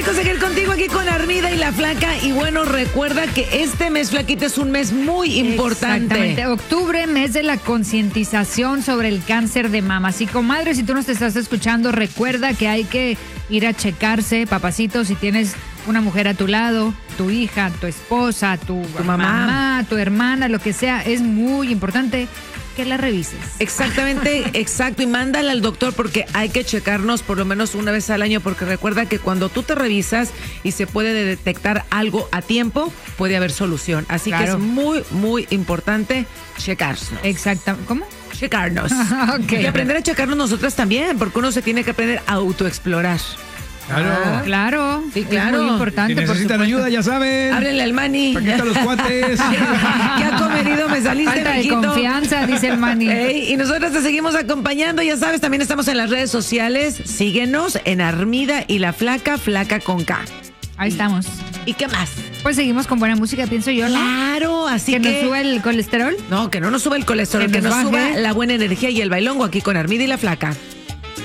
gusto seguir contigo aquí con Armida y la Flaca. Y bueno, recuerda que este mes, Flaquita, es un mes muy importante. Exactamente. Octubre, mes de la concientización sobre el cáncer de mama. Así, comadre, si tú nos estás escuchando, recuerda que hay que ir a checarse, papacito, si tienes una mujer a tu lado, tu hija, tu esposa, tu mamá, tu hermana, lo que sea, es muy importante que la revises. Exactamente, exacto. Y mándala al doctor porque hay que checarnos por lo menos una vez al año, porque recuerda que cuando tú te revisas y se puede detectar algo a tiempo, puede haber solución. Así que es muy, muy importante checarnos. Exacto. ¿Cómo? Checarnos. Okay. Y aprender a checarnos nosotras también, porque uno se tiene que aprender a autoexplorar. Claro. Claro. Sí, claro. Es muy importante. Si necesitan ayuda, ya saben. Háblenle al Manny. Aquí están los cuates. ¿Qué ha comedido? Me saliste, Falta de mijito. confianza, dice el Manny. Y nosotros te seguimos acompañando, ya sabes, también estamos en las redes sociales. Síguenos en Armida y la Flaca, Flaca con K. Ahí estamos. ¿Y qué más? Pues seguimos con buena música, pienso yo, ¿no? Claro, así ¿Que que... nos sube el colesterol? No, que no nos suba el colesterol, Que que nos nos suba baje. la buena energía y el bailongo aquí con Armida y la Flaca.